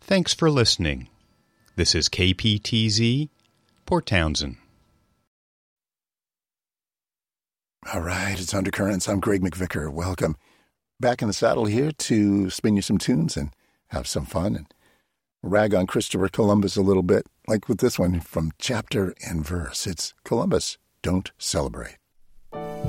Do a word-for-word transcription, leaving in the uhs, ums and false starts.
Thanks for listening. This is K P T Z, Port Townsend. All right, it's Undercurrents. I'm Greg McVicker. Welcome. Back in the saddle here to spin you some tunes and have some fun and rag on Christopher Columbus a little bit, like with this one from Chapter and Verse. It's Columbus Don't Celebrate.